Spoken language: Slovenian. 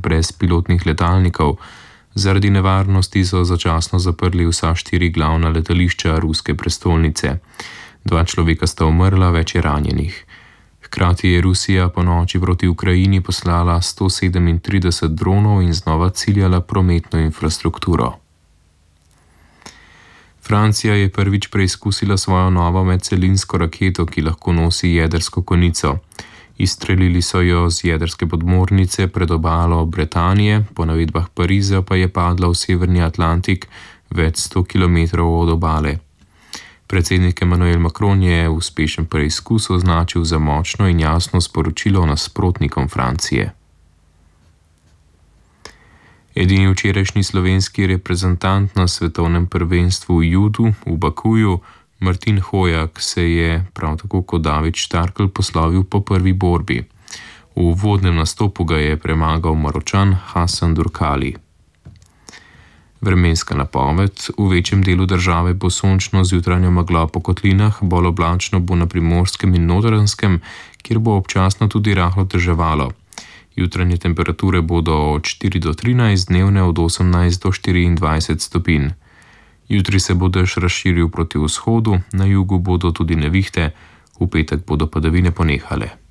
brez pilotnih letalnikov. Zaradi nevarnosti so začasno zaprli vsa 4 glavna letališča ruske prestolnice. 2 človeka sta umrla, več je ranjenih. Hkrati je Rusija po noči proti Ukrajini poslala 137 dronov in znova ciljala prometno infrastrukturo. Francija je prvič preizkusila svojo novo medcelinsko raketo, ki lahko nosi jedrsko konico. Izstrelili so jo z jedrske podmornice pred obalo Britanije, po navedbah Pariza pa je padla v severni Atlantik več 100 km od obale. Predsednik Emmanuel Macron je uspešen preizkus označil za močno in jasno sporočilo nasprotnikom Francije. Edini včerajšnji slovenski reprezentant na svetovnem prvenstvu v judu v Bakuju, Martin Hojak, se je, prav tako kot David Štarkel, poslovil po prvi borbi. V uvodnem nastopu ga je premagal Maročan Hasan Durkali. Vremenska napoved: v večjem delu države bo sončno z jutranjo meglo po kotlinah, bolj oblačno bo na Primorskem in Notranjskem, kjer bo občasno tudi rahlo deževalo. Jutranje temperature bodo od 4 do 13, dnevne od 18 do 24 stopinj. Jutri se bo dež razširil proti vzhodu, na jugu bodo tudi nevihte, v petek bodo padavine ponehale.